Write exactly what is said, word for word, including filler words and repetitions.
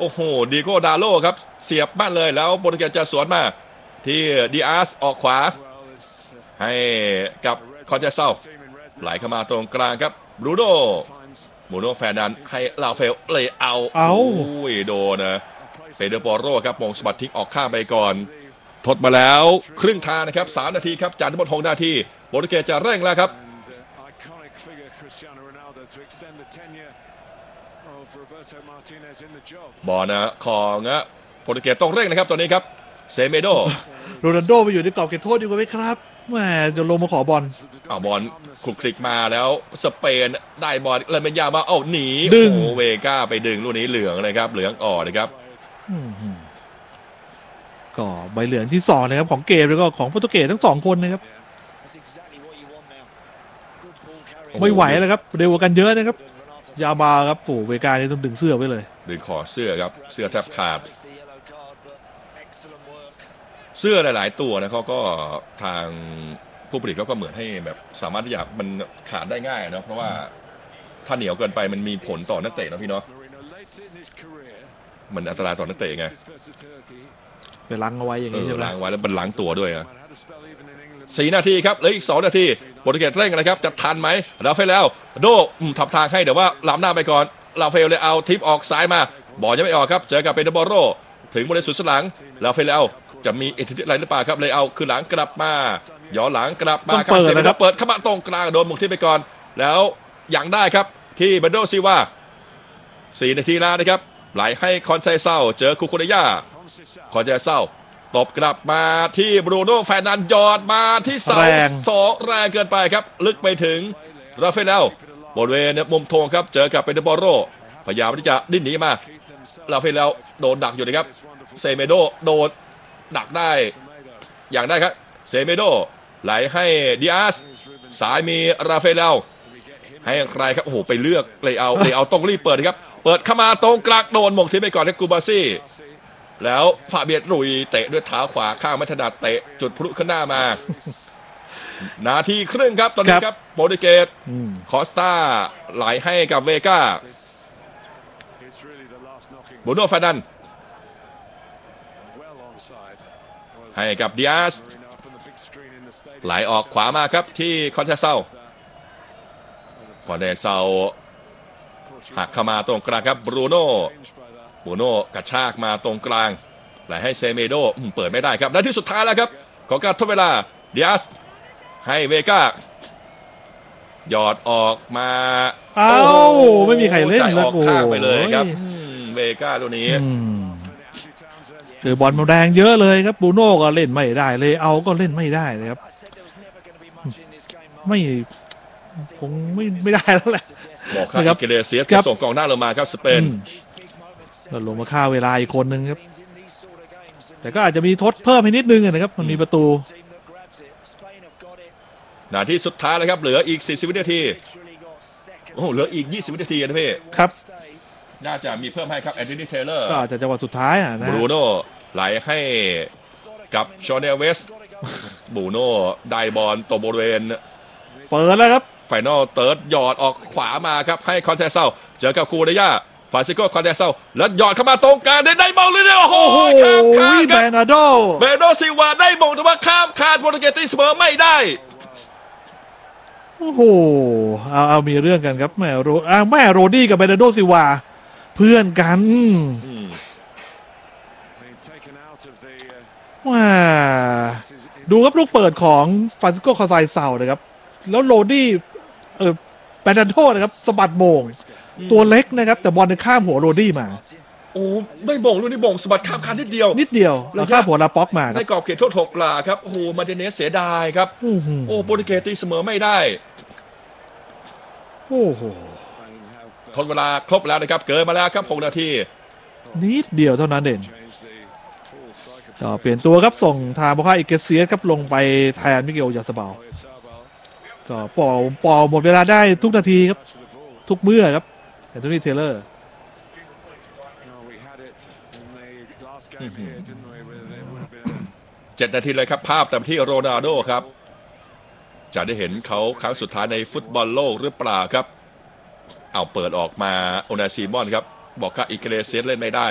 โอ้โหดีโก้ดาโลครับเสียบบ้านเลยแล้วโปรตุเกสจะสวนมาที่ดิอาสออกขวาให้กับคอนเจเซาไหลเข้ามาตรงกลางครับบรูโน่บรูโน่แฟนดันให้ลาเฟลเลยเอาเอาอุ้ยโดนนะเปเดโปโรครับมงสปัดทิ้งออกข้างไปก่อนทดมาแล้วครึ่งทางนะครับสามนาทีครับจากทั้งหมดหกนาทีโปรตุเกสจะเร่งแล้วครับบอลนะของโปรตุเกสต้องเร่งนะครับตอนนี้ครับเซเมโดโรนัลโดไปอยู่ในกรอบเขตโทษดีกว่าไหมครับแหมจะลงมาขอบอลเอาบอลคลุกคลิกมาแล้วสเปนได้บอลเลยเป็นยามาเอ้าหนีดึงโอ้เวก้าไปดึงลูกนี้เหลืองเลยครับเหลืองอ่อนนะครับก็ใบเหลืองที่สองนะครับของเกมแล้วก็ของโปรตุเกสทั้งสองคนนะครับไม่ไหวแล้วครับเร็วกันเยอะนะครับยาบาครับโอ้เวก้านี่ต้องดึงเสื้อไว้เลยดึงคอเสื้อครับเสื้อแทบขาดเสื้อหลายๆตัวนะเขาก็ทางผู้ผลิตเขาก็เหมือนให้แบบสามารถที่จะมันขาดได้ง่ายนะเพราะว่าถ้าเหนียวเกินไปมันมีผลต่อนักเตะนะพี่เนาะมันอันตรายต่อนักเตะไงไปล้างเอาไว้อย่างนี้ใช่ไหมล้างไว้แล้วมันล้างตัวด้วยนะสี่นาทีครับเหลืออีกสองนาทีโปรตุเกสเร่งนะครับจะทันไหมราเฟลแล้วโดทับทางให้เดี๋ยวว่าล้ำหน้าไปก่อนราเฟลเลยเอาทิปออกซ้ายมาบอลยังไม่ออกครับเจอกับเปเดโบโรถึงบริสุทธิ์สุดหลังราเฟลแล้วจะมีอิทธิฤทธิ์อะไรหรือเปล่าครับเลยเอาคือหลังกลับมาย้อนหลังกลับมาเปิดนะครับเปิดเข้ามาตรงกลางโดนหมกที่ไปก่อนแล้วอย่างได้ครับที่เบนโดซิวาสี่นาทีแล้วนะครับไหลให้คอนไซเซาเจอคูโคเดย่าคอนไซเซาตบกลับมาที่บรูโน่แฟนนันยอดมาที่เสาสองแรงเกินไปครับลึกไปถึงราเฟลแล้วบริเวณมุมธงครับเจอกับเปเดโบโรพยายามที่จะดิ้นหนีมาราเฟลแล้วโดนดักอยู่นะครับเซเมโดโดนดักได้อย่างได้ครับเซเมโดไหลให้ดิอาสสายมีราเฟลแล้วให้ใครครับโอ้โหไปเลือกเลยเอาเลยเอาต้องรีบเปิดครับเปิดเข้ามาตรงกลางโดนหม่งทิ้งไปก่อนที่กูบาซี่แล้วฟาเบียตรุยเตะด้วยเท้าขวาข้างไม่ถนัดเตะจุดพลุขึ้นหน้ามานาทีครึ่งครับตอนนี้ครับโปรตุเกสคอสตาไหลให้กับเวก้าบูโน่ฟาดันให้กับดิอาสไหลออกขวามาครับที่คอนเทเซาคอนเทเซาหักเข้ามาตรงกลางครับบรูโน่บรูโน่กระชากมาตรงกลางไหลให้เซเมโดเปิดไม่ได้ครับนาทีสุดท้ายแล้วครับของการทดเวลาดิอาสให้เวก้าหยอดออกมาเอ้าไม่มีใครเล่นแล้วออกข้างไปเลยครับเวก้าตัวนี้คือบอลมันแรงเยอะเลยครับบรูโน่ก็เล่นไม่ได้เลยเอาก็เล่นไม่ได้เลยครับไม่คงไม่ไม่ได้แล้วแหละบอกครับเกเรเซียสจะส่งกองหน้าลงมาครับสเปนลงมาฆ่าเวลาอีกคนนึงครับแต่ก็อาจจะมีทดเพิ่มให้นิดนึงนะครับมันมีประตูนาทีสุดท้ายแล้วครับเหลืออีกสี่สิบวินาทีโอ้เหลืออีกยี่สิบวินาทีนะพี่ครับน่าจะมีเพิ่มให้ครับแอนโทนีเทเลอร์ก็อาจจะจังหวะสุดท้ายอ่ะนะบรูโน่ไหลให้กับชอนเนลเวสบรูโน่ได้บอลตบบริเวณเปิดแล้วครับไฟนอลเติร์ดหยอดออกขวามาครับให้คอนเทเซาเจอกับคูเดย่าฟาซิโก้คอนเทเซาแล้วหยอดเข้ามาตรงกลางได้ได้บอลเลยเนี่ยโอ้โหข้ามคานครับเบนาโดเบนาโดซิวาได้บอลแต่ว่าข้ามคานโปรตุเกสตีเสมอไม่ได้โอ้โหเอาเอามีเรื่องกันครับแม่โรอ่าแม่โรดี้กับเบนาโดซิวาเพื่อนกันว้าดูครับลูกเปิดของฟรานซิโกคาไซเซานะครับแล้วโรดี้เออแบนดันโทนะครับสะบัดโมงตัวเล็กนะครับแต่บอลข้ามหัวโรดี้มาโอ้ไม่บ่งลูกนี้บ่งสะบัดข้ามคานนิดเดียวนิดเดียวแล้วข้ามหัวลาป็อกมาในกรอบเขตโทษหกหลาครับโอ้โหมาร์ติเนสเสียดายครับโอ้โปรตุเกสตีเสมอไม่ได้โอ้โหทดเวลาครบแล้วนะครับเกินมาแล้วครับหกนาทีนิดเดียวเท่านั้นเองก็เปลี่ยนตัวครับส่งทางบุคคาอิเกเซียสครับลงไปแทนมิเกลยาสเบาก็ปอปอหมดเวลาได้ทุกนาทีครับทุกเมื่อครับแอนโทนีเทเลอร์เจ็ดนาทีเลยครับภาพแต่ที่โรนัลโดครับจะได้เห็นเขาครั้งสุดท้ายในฟุตบอลโลกหรือเปล่าครับเอาเปิดออกมาโอนาซีมอนครับบอกว่าอิเกเรเซียสเล่นไม่ได้